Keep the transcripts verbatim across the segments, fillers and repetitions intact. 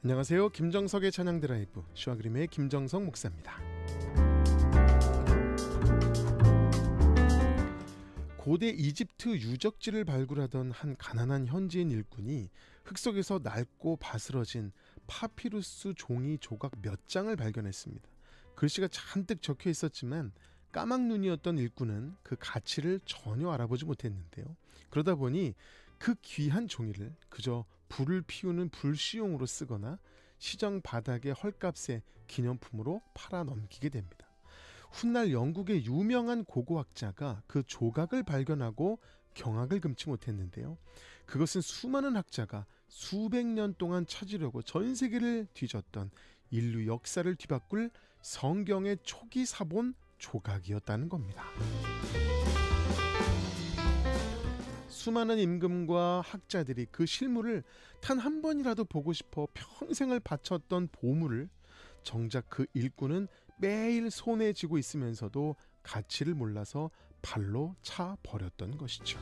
안녕하세요. 김정석의 찬양 드라이브 시와 그림의 김정석 목사입니다. 고대 이집트 유적지를 발굴하던 한 가난한 현지인 일꾼이 흙 속에서 낡고 바스러진 파피루스 종이 조각 몇 장을 발견했습니다. 글씨가 잔뜩 적혀 있었지만 까막눈이었던 일꾼은 그 가치를 전혀 알아보지 못했는데요. 그러다 보니 그 귀한 종이를 그저 불을 피우는 불시용으로 쓰거나 시장 바닥의 헐값에 기념품으로 팔아 넘기게 됩니다. 훗날 영국의 유명한 고고학자가 그 조각을 발견하고 경악을 금치 못했는데요. 그것은 수많은 학자가 수백 년 동안 찾으려고 전 세계를 뒤졌던 인류 역사를 뒤바꿀 성경의 초기 사본 조각이었다는 겁니다. 수많은 임금과 학자들이 그 실물을 단 한 번이라도 보고 싶어 평생을 바쳤던 보물을 정작 그 일꾼은 매일 손에 쥐고 있으면서도 가치를 몰라서 발로 차 버렸던 것이죠.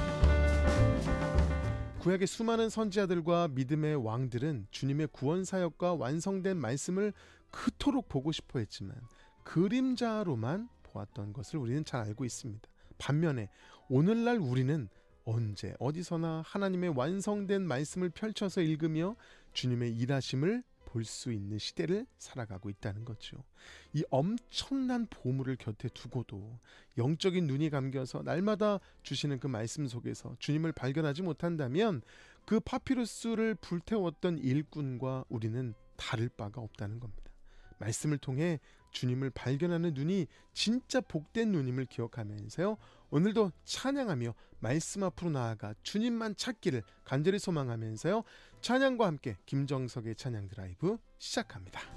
구약의 수많은 선지자들과 믿음의 왕들은 주님의 구원 사역과 완성된 말씀을 그토록 보고 싶어 했지만 그림자로만 보았던 것을 우리는 잘 알고 있습니다. 반면에 오늘날 우리는 언제 어디서나 하나님의 완성된 말씀을 펼쳐서 읽으며 주님의 일하심을 볼 수 있는 시대를 살아가고 있다는 거죠. 이 엄청난 보물을 곁에 두고도 영적인 눈이 감겨서 날마다 주시는 그 말씀 속에서 주님을 발견하지 못한다면 그 파피루스를 불태웠던 일꾼과 우리는 다를 바가 없다는 겁니다. 말씀을 통해 주님을 발견하는 눈이 진짜 복된 눈임을 기억하면서요, 오늘도 찬양하며 말씀 앞으로 나아가 주님만 찾기를 간절히 소망하면서요, 찬양과 함께 김정석의 찬양 드라이브 시작합니다.